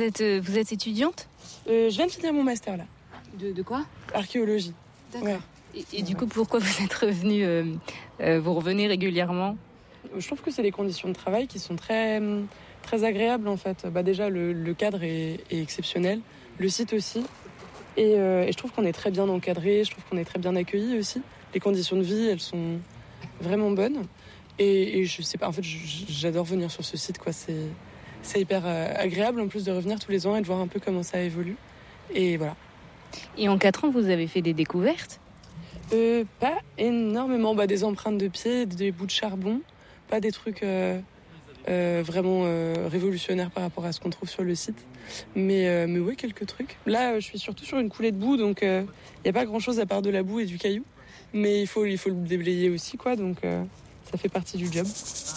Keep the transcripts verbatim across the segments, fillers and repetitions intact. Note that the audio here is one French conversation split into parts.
êtes, vous êtes étudiante ? euh, Je viens de finir mon master là. De, de quoi ? Archéologie. D'accord. Ouais. Et, et du coup, pourquoi vous êtes revenue euh, euh, Vous revenez régulièrement ? Je trouve que c'est les conditions de travail qui sont très, très agréables en fait. Bah, déjà, le, le cadre est, est exceptionnel, le site aussi. Et, euh, et je trouve qu'on est très bien encadré, je trouve qu'on est très bien accueillis aussi. Les conditions de vie, elles sont vraiment bonnes. Et, et je sais pas, en fait, j'adore venir sur ce site, quoi. C'est, c'est hyper euh, agréable en plus de revenir tous les ans et de voir un peu comment ça évolue. Et voilà. Et en quatre ans, vous avez fait des découvertes ? euh, Pas énormément. Bah, des empreintes de pieds, des bouts de charbon, pas des trucs euh, euh, vraiment euh, révolutionnaires par rapport à ce qu'on trouve sur le site. Mais, euh, mais oui, quelques trucs. Là, je suis surtout sur une coulée de boue, donc il euh, n'y a pas grand-chose à part de la boue et du caillou. Mais il faut, il faut le déblayer aussi, quoi, donc euh, ça fait partie du job.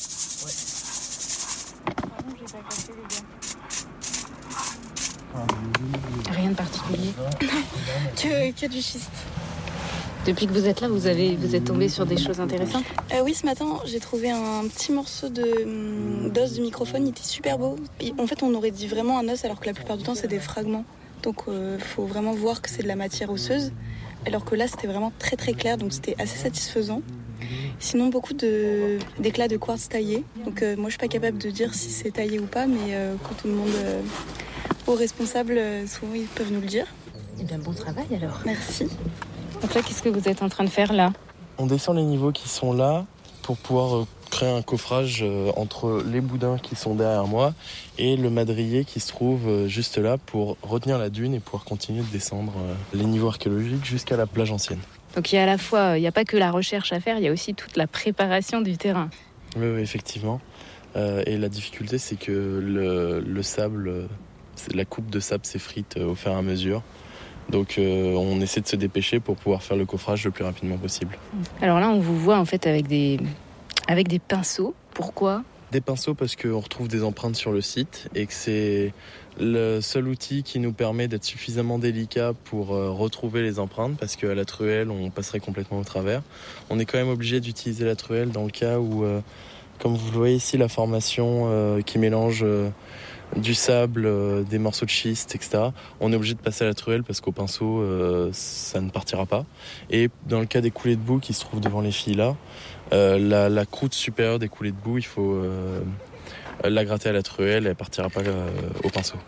Rien de particulier. que, que du schiste. Depuis que vous êtes là, vous, avez, vous êtes tombé sur des choses intéressantes ? euh, Oui, ce matin, j'ai trouvé un petit morceau de, d'os de microphone. Il était super beau. Et en fait, on aurait dit vraiment un os, alors que la plupart du temps, c'est des fragments. Donc, il euh, faut vraiment voir que c'est de la matière osseuse. Alors que là, c'était vraiment très très clair, donc c'était assez satisfaisant. Sinon, beaucoup de, d'éclats de quartz taillés. Donc, euh, moi, je suis pas capable de dire si c'est taillé ou pas, mais euh, quand on demande euh, aux responsables, euh, souvent, ils peuvent nous le dire. Eh bien, bon travail alors. Merci. Donc là, qu'est-ce que vous êtes en train de faire là ? On descend les niveaux qui sont là pour pouvoir créer un coffrage entre les boudins qui sont derrière moi et le madrier qui se trouve juste là pour retenir la dune et pouvoir continuer de descendre les niveaux archéologiques jusqu'à la plage ancienne. Donc il y a à la fois, il n'y a pas que la recherche à faire, il y a aussi toute la préparation du terrain. Oui, oui effectivement. Euh, et la difficulté, c'est que le, le sable, la coupe de sable s'effrite au fur et à mesure. Donc euh, on essaie de se dépêcher pour pouvoir faire le coffrage le plus rapidement possible. Alors là, on vous voit en fait avec des, avec des pinceaux. Pourquoi ? Des pinceaux parce qu'on retrouve des empreintes sur le site et que c'est le seul outil qui nous permet d'être suffisamment délicat pour euh, retrouver les empreintes, parce qu'à la truelle, on passerait complètement au travers. On est quand même obligé d'utiliser la truelle dans le cas où, euh, comme vous le voyez ici, la formation euh, qui mélange... Euh, du sable, euh, des morceaux de schiste, et cetera. On est obligé de passer à la truelle parce qu'au pinceau, euh, ça ne partira pas. Et dans le cas des coulées de boue qui se trouvent devant les filles là, euh, la, la croûte supérieure des coulées de boue, il faut euh, la gratter à la truelle et elle ne partira pas euh, au pinceau.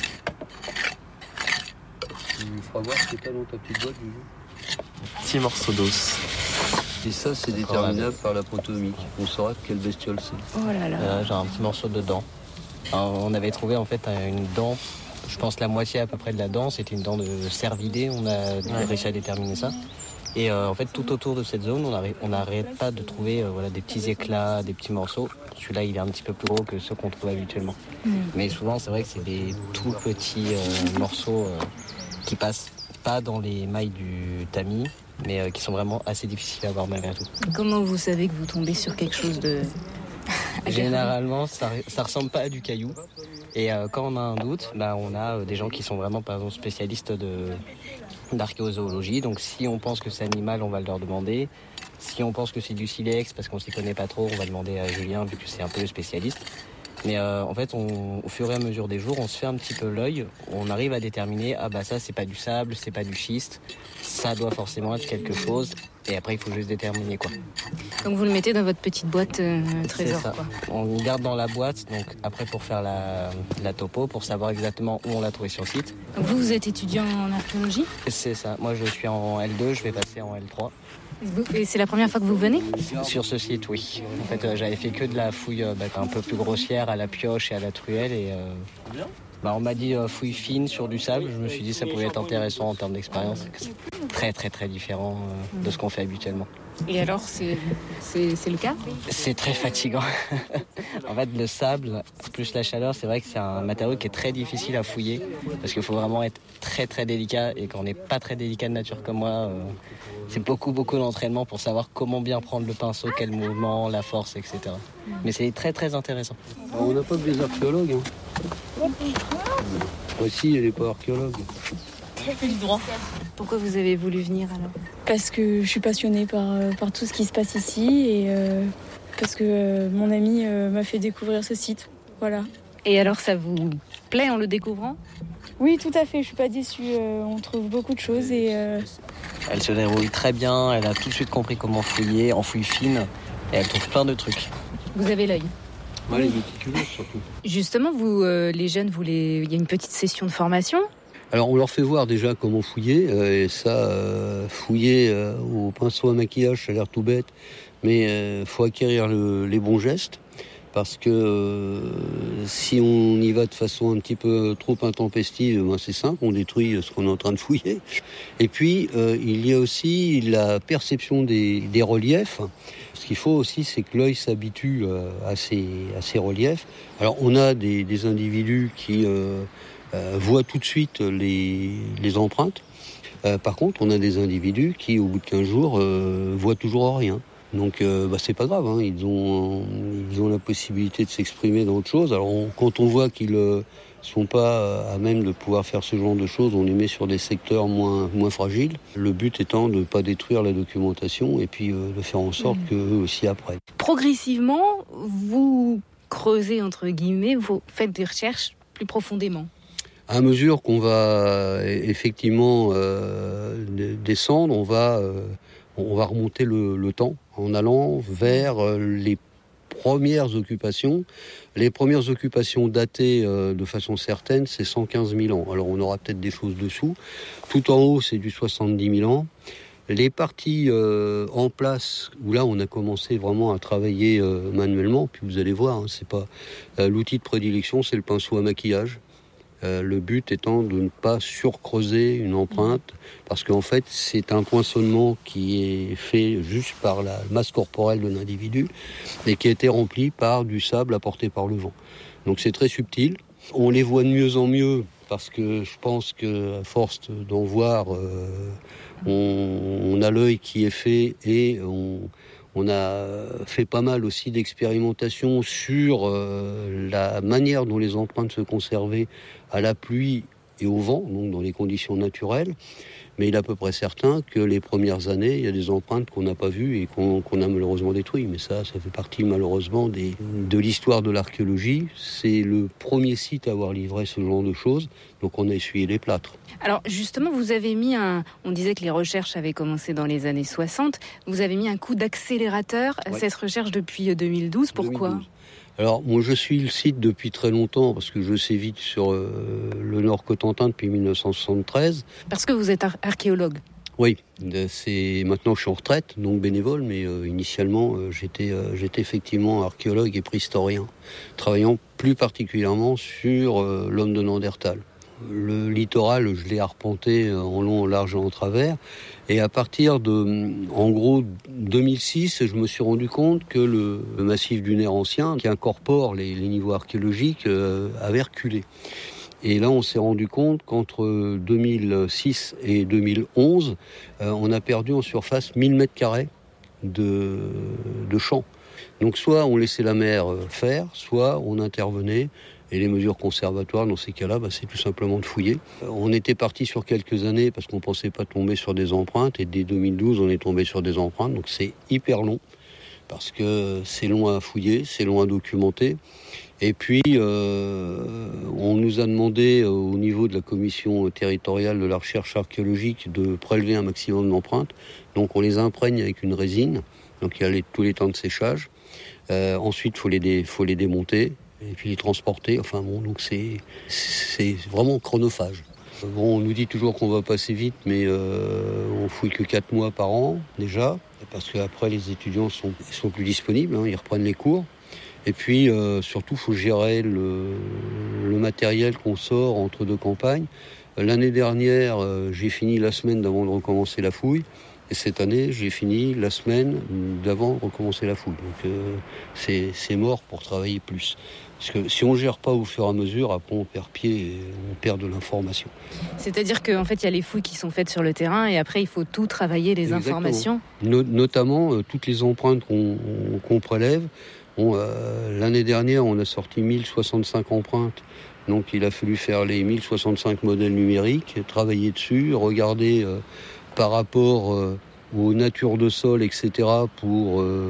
Tu feras voir ce que tu as dans ta petite boîte, Juju. Petit morceau d'os. Et ça, c'est déterminable par la protomique. On saura quelle bestiole c'est. Oh là là. Euh, j'ai un petit morceau de dent. Alors, on avait trouvé en fait une dent, je pense la moitié à peu près de la dent, c'était une dent de cervidé, on a ouais. réussi à déterminer ça. Et euh, en fait tout autour de cette zone, on n'arrête pas de trouver euh, voilà, des petits éclats, des petits morceaux. Celui-là il est un petit peu plus gros que ceux qu'on trouve habituellement. Mmh. Mais souvent c'est vrai que c'est des tout petits euh, morceaux euh, qui passent pas dans les mailles du tamis, mais euh, qui sont vraiment assez difficiles à voir malgré tout. Et comment vous savez que vous tombez sur quelque chose de... Généralement, ça, ça ressemble pas à du caillou. Et euh, quand on a un doute, bah, on a euh, des gens qui sont vraiment, par exemple, spécialistes de, d'archéozoologie. Donc, si on pense que c'est animal, on va leur demander. Si on pense que c'est du silex, parce qu'on s'y connaît pas trop, on va demander à Julien, vu que c'est un peu le spécialiste. Mais euh, en fait, on, au fur et à mesure des jours, on se fait un petit peu l'œil. On arrive à déterminer, ah bah ça, c'est pas du sable, c'est pas du schiste. Ça doit forcément être quelque chose. Et après, il faut juste déterminer quoi. Donc vous le mettez dans votre petite boîte euh, trésor. C'est ça. Quoi. On le garde dans la boîte, donc après pour faire la, la topo, pour savoir exactement où on l'a trouvé sur le site. Donc vous, vous êtes étudiant en archéologie ? C'est ça. Moi, je suis en L deux, je vais passer en L trois. Et c'est la première fois que vous venez ? Sur ce site, oui. En fait, euh, j'avais fait que de la fouille euh, bah, un peu plus grossière à la pioche et à la truelle. Et, euh, bah, on m'a dit euh, fouille fine sur du sable. Je me suis dit que ça pouvait être intéressant en termes d'expérience. C'est très, très, très différent euh, de ce qu'on fait habituellement. Et alors, c'est, c'est, c'est le cas ? C'est très fatigant. En fait, le sable, plus la chaleur, c'est vrai que c'est un matériau qui est très difficile à fouiller parce qu'il faut vraiment être très très délicat, et quand on n'est pas très délicat de nature comme moi, euh, c'est beaucoup beaucoup d'entraînement pour savoir comment bien prendre le pinceau, quel mouvement, la force, et cetera. Mais c'est très très intéressant. On n'a pas que des archéologues. Hein. Moi aussi, elle n'est pas archéologue. Du droit. Pourquoi vous avez voulu venir alors ? Parce que je suis passionnée par, par tout ce qui se passe ici et euh, parce que euh, mon ami euh, m'a fait découvrir ce site. Voilà. Et alors, ça vous plaît en le découvrant ? Oui, tout à fait, je suis pas déçue. Euh, on trouve beaucoup de choses et... Euh... Elle se débrouille très bien, elle a tout de suite compris comment fouiller, en fouille fine, et elle trouve plein de trucs. Vous avez l'œil ? Ouais, les méticuleux surtout. Justement, vous, euh, les jeunes, vous les... il y a une petite session de formation ? Alors on leur fait voir déjà comment fouiller, euh, et ça, euh, fouiller euh, au pinceau à maquillage, ça a l'air tout bête, mais il euh, faut acquérir le, les bons gestes, parce que euh, si on y va de façon un petit peu trop intempestive, ben c'est simple, on détruit ce qu'on est en train de fouiller. Et puis euh, il y a aussi la perception des, des reliefs. Ce qu'il faut aussi, c'est que l'œil s'habitue euh, à, ces, à ces reliefs. Alors on a des, des individus qui euh, euh, voient tout de suite les, les empreintes. Euh, par contre, on a des individus qui, au bout de quinze jours, euh, voient toujours rien. Donc euh, bah, c'est pas grave, hein. ils, ont, ils ont la possibilité de s'exprimer dans autre chose. Alors on, quand on voit qu'ils ne euh, sont pas à même de pouvoir faire ce genre de choses, on les met sur des secteurs moins, moins fragiles. Le but étant de ne pas détruire la documentation et puis euh, de faire en sorte mmh. qu'eux aussi apprennent. Progressivement, vous creusez, entre guillemets, vous faites des recherches plus profondément. À mesure qu'on va effectivement euh, descendre, on va... Euh, on va remonter le, le temps en allant vers les premières occupations. Les premières occupations datées euh, de façon certaine, c'est cent quinze mille ans. Alors on aura peut-être des choses dessous. Tout en haut, c'est du soixante-dix mille ans. Les parties euh, en place, où là on a commencé vraiment à travailler euh, manuellement, puis vous allez voir, hein, c'est pas euh, l'outil de prédilection, c'est le pinceau à maquillage. Euh, le but étant de ne pas surcreuser une empreinte, parce qu'en fait, c'est un poinçonnement qui est fait juste par la masse corporelle de l'individu et qui a été rempli par du sable apporté par le vent. Donc c'est très subtil. On les voit de mieux en mieux, parce que je pense qu'à force d'en voir, euh, on, on a l'œil qui est fait et on... On a fait pas mal aussi d'expérimentations sur euh, la manière dont les empreintes se conservaient à la pluie et au vent, donc dans les conditions naturelles. Mais il est à peu près certain que les premières années, il y a des empreintes qu'on n'a pas vues et qu'on, qu'on a malheureusement détruites. Mais ça, ça fait partie malheureusement des, de l'histoire de l'archéologie. C'est le premier site à avoir livré ce genre de choses, donc on a essuyé les plâtres. Alors justement, vous avez mis un... On disait que les recherches avaient commencé dans les années soixante. Vous avez mis un coup d'accélérateur à ouais. cette recherche depuis deux mille douze. Pourquoi ? deux mille douze. Alors, moi, je suis le site depuis très longtemps, parce que je sévis sur euh, le Nord-Cotentin depuis dix-neuf cent soixante-treize. Parce que vous êtes ar- archéologue ? Oui, c'est... maintenant je suis en retraite, donc bénévole, mais euh, initialement, euh, j'étais, euh, j'étais effectivement archéologue et préhistorien, travaillant plus particulièrement sur euh, l'homme de Néandertal. Le littoral, je l'ai arpenté en long, en large et en travers. Et à partir de, en gros, deux mille six, je me suis rendu compte que le, le massif dunaire ancien, qui incorpore les, les niveaux archéologiques, euh, avait reculé. Et là, on s'est rendu compte qu'entre deux mille six et deux mille onze, euh, on a perdu en surface mille mètres carrés de, de champs. Donc soit on laissait la mer faire, soit on intervenait. Et les mesures conservatoires, dans ces cas-là, bah, c'est tout simplement de fouiller. On était parti sur quelques années parce qu'on ne pensait pas tomber sur des empreintes. Et dès deux mille douze, on est tombé sur des empreintes. Donc c'est hyper long parce que c'est long à fouiller, c'est long à documenter. Et puis, euh, on nous a demandé euh, au niveau de la commission territoriale de la recherche archéologique de prélever un maximum d'empreintes. Donc on les imprègne avec une résine. Donc il y a les, tous les temps de séchage. Euh, ensuite, il faut les, dé, faut les démonter. Et puis les transporter, enfin bon, donc c'est, c'est vraiment chronophage. Bon, on nous dit toujours qu'on va passer vite, mais euh, on fouille que quatre mois par an, déjà, parce qu'après les étudiants sont, sont plus disponibles, hein, ils reprennent les cours. Et puis, euh, surtout, il faut gérer le, le matériel qu'on sort entre deux campagnes. L'année dernière, euh, j'ai fini la semaine d'avant de recommencer la fouille. Et cette année, j'ai fini la semaine d'avant de recommencer la fouille. Donc, euh, c'est, c'est mort pour travailler plus. Parce que si on ne gère pas au fur et à mesure, après on perd pied et on perd de l'information. C'est-à-dire qu'en fait, il y a les fouilles qui sont faites sur le terrain et après, il faut tout travailler, les Exactement. informations. No- notamment, euh, toutes les empreintes qu'on, qu'on prélève. On, euh, l'année dernière, on a sorti mille soixante-cinq empreintes. Donc, il a fallu faire les mille soixante-cinq modèles numériques, travailler dessus, regarder euh, par rapport euh, aux natures de sol, et cetera, pour... Euh,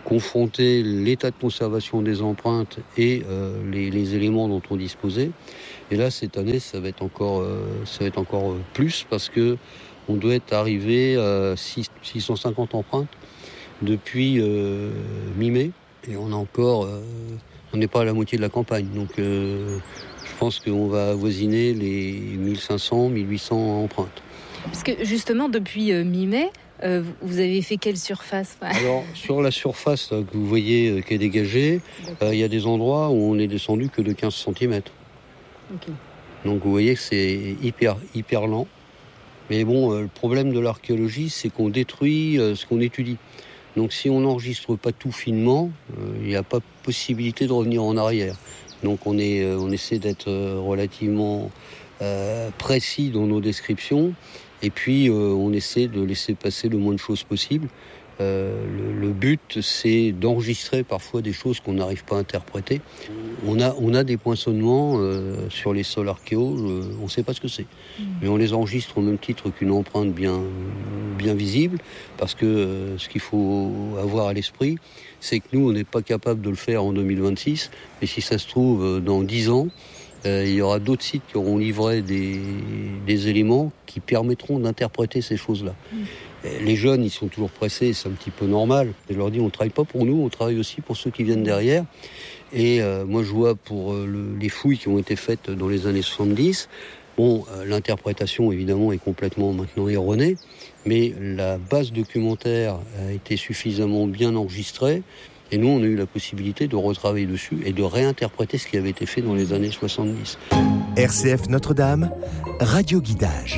confronter l'état de conservation des empreintes et euh, les, les éléments dont on disposait. Et là, cette année, ça va être encore, euh, ça va être encore plus parce que on doit être arrivé à six cent cinquante empreintes depuis euh, mi-mai. Et on a encore, euh, on n'est pas à la moitié de la campagne. Donc, euh, je pense qu'on va avoisiner les mille cinq cents, mille huit cents empreintes. Parce que justement, depuis euh, mi-mai, euh, vous avez fait quelle surface ? Alors, sur la surface là, que vous voyez euh, qui est dégagée, il euh, y a des endroits où on est descendu que de quinze centimètres. Okay. Donc, vous voyez que c'est hyper, hyper lent. Mais bon, euh, le problème de l'archéologie, c'est qu'on détruit euh, ce qu'on étudie. Donc, si on n'enregistre pas tout finement, il euh, n'y a pas possibilité de revenir en arrière. Donc, on, est, euh, on essaie d'être euh, relativement euh, précis dans nos descriptions. Et puis, euh, on essaie de laisser passer le moins de choses possible. Euh, le, le but, c'est d'enregistrer parfois des choses qu'on n'arrive pas à interpréter. On a, on a des poinçonnements euh, sur les sols archéo, euh, on ne sait pas ce que c'est. Mmh. Mais on les enregistre au même titre qu'une empreinte bien, bien visible, parce que euh, ce qu'il faut avoir à l'esprit, c'est que nous, on n'est pas capable de le faire en deux mille vingt-six, mais si ça se trouve, dans dix ans, Euh, il y aura d'autres sites qui auront livré des, des éléments qui permettront d'interpréter ces choses-là. Mmh. Les jeunes, ils sont toujours pressés, c'est un petit peu normal. Je leur dis, on ne travaille pas pour nous, on travaille aussi pour ceux qui viennent derrière. Et euh, moi, je vois pour euh, le, les fouilles qui ont été faites dans les années soixante-dix, bon, euh, l'interprétation, évidemment, est complètement maintenant erronée, mais la base documentaire a été suffisamment bien enregistrée. Et nous, on a eu la possibilité de retravailler dessus et de réinterpréter ce qui avait été fait dans les années soixante-dix. R C F Notre-Dame, radio guidage.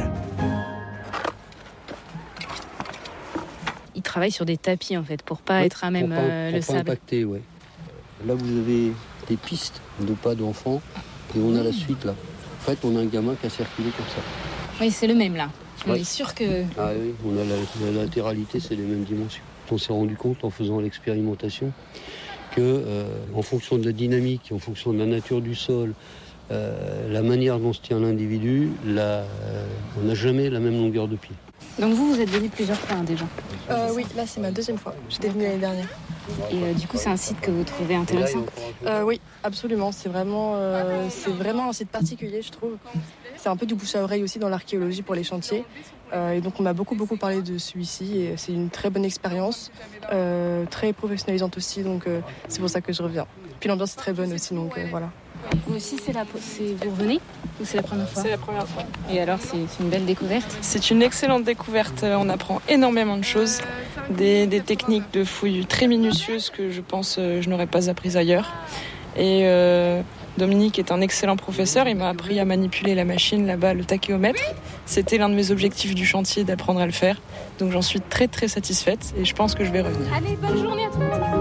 Ils travaillent sur des tapis, en fait, pour pas oui, être à même pour pas, euh, pour le pas sable. Impacter, ouais. Là, vous avez des pistes de pas d'enfants et on a la suite, là. En fait, on a un gamin qui a circulé comme ça. Oui, c'est le même, là. On ouais. est sûr que... Ah oui, on a la, la latéralité, c'est les mêmes dimensions. On s'est rendu compte en faisant l'expérimentation que, euh, en fonction de la dynamique, en fonction de la nature du sol, euh, la manière dont se tient l'individu, la, euh, on n'a jamais la même longueur de pied. Donc vous, vous êtes venu plusieurs fois hein, déjà euh, Oui, là c'est ma deuxième fois. J'étais venue l'année dernière. Et euh, du coup, c'est un site que vous trouvez intéressant ? euh, Oui, absolument. C'est vraiment, euh, c'est vraiment un site particulier, je trouve. C'est un peu du bouche à oreille aussi dans l'archéologie pour les chantiers. Euh, et donc on m'a beaucoup beaucoup parlé de celui-ci et c'est une très bonne expérience, euh, très professionnalisante aussi, donc euh, c'est pour ça que je reviens. Puis l'ambiance est très bonne aussi, donc euh, voilà. Vous aussi, c'est la, c'est, vous revenez ou c'est la première fois ? C'est la première fois. Et alors, c'est, c'est une belle découverte ? C'est une excellente découverte, on apprend énormément de choses, des, des techniques de fouilles très minutieuses que je pense euh, je n'aurais pas apprises ailleurs. Et euh, Dominique est un excellent professeur, il m'a appris à manipuler la machine là-bas, le tachéomètre. C'était l'un de mes objectifs du chantier, d'apprendre à le faire. Donc j'en suis très très satisfaite et je pense que je vais revenir. Allez, bonne journée à tout le monde.